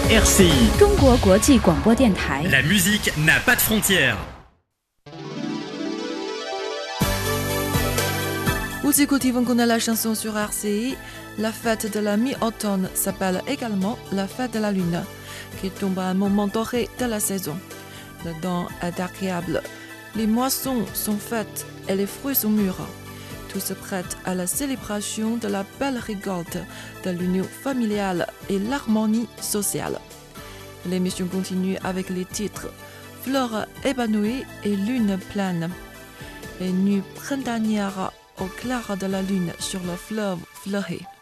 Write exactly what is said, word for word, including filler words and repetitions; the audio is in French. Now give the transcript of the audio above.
R C I 中国国际广播电台。 La musique n'a pas de frontières. Vous écoutez, vous connaissez la chanson sur R C I. La fête de la mi-automne s'appelle également la fête de la lune, qui tombe à un moment doré de la saison. Le temps est agréable. Les moissons sont faites et les fruits sont mûrs. Tout se prête à la célébration de la belle récolte, de l'union familiale et l'harmonie sociale. L'émission continue avec les titres Fleurs épanouies et Lune pleine. Les nuits printanières au clair de la lune sur le fleuve fleuri.